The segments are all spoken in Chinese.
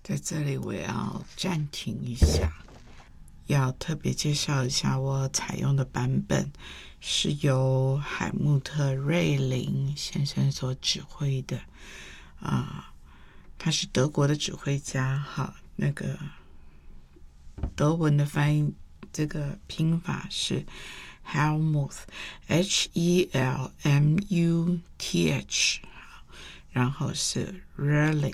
在这里我要暂停一下，要特别介绍一下我采用的版本是由海姆特·瑞林先生所指挥的他是德国的指挥家那个德文的翻译这个拼法是 Helmuth H-E-L-M-U-T-H， 然后是 Rilling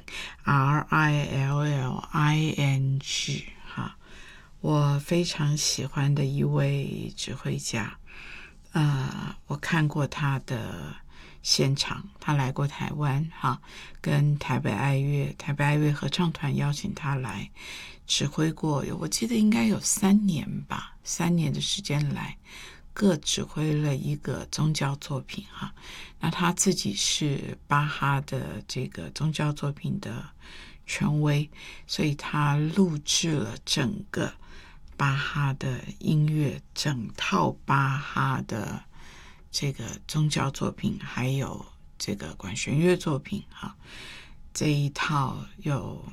R-I-L-L-I-N-G。 我非常喜欢的一位指挥家，我看过他的现场，他来过台湾跟台北爱乐合唱团邀请他来指挥过，我记得应该有3年的时间来，各指挥了一个宗教作品那他自己是巴哈的这个宗教作品的权威，所以他录制了整个巴哈的音乐，整套巴哈的这个宗教作品，还有这个管弦乐作品这一套有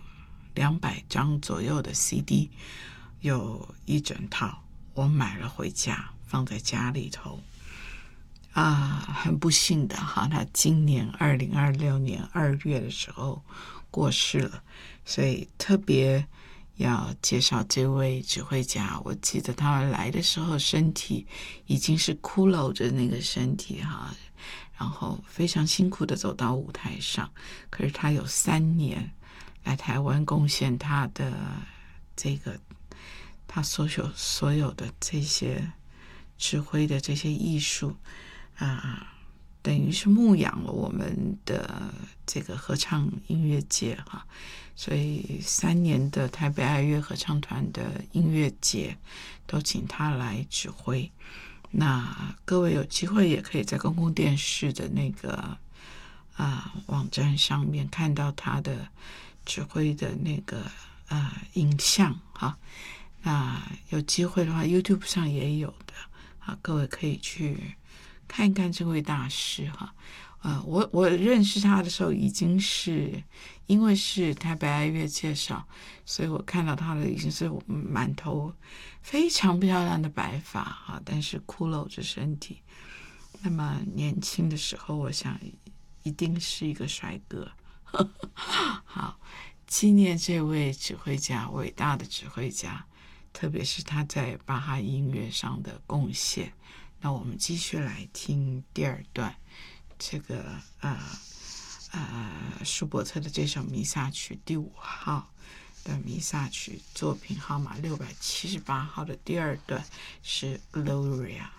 200张左右的 CD， 有一整套，我买了回家放在家里头很不幸的他今年2026年2月的时候过世了，所以特别要介绍这位指挥家。我记得他来的时候身体已经是骷髅着那个身体然后非常辛苦的走到舞台上，可是他有3年来台湾贡献他的这个他所有的这些指挥的这些艺术等于是牧养了我们的这个合唱音乐界所以3年的台北爱乐合唱团的音乐节都请他来指挥。那各位有机会也可以在公共电视的那个网站上面看到他的指挥的那个影像那有机会的话 YouTube 上也有的各位可以去看一看这位大师我认识他的时候已经是因为是台北爱乐介绍，所以我看到他的已经是满头非常漂亮的白发但是骷髅着身体。那么年轻的时候我想一定是一个帅哥好，纪念这位指挥家，伟大的指挥家，特别是他在巴哈音乐上的贡献。那我们继续来听第2段这个舒伯特的这首弥撒曲第5号的弥撒曲作品号码678号的第2段是 Gloria。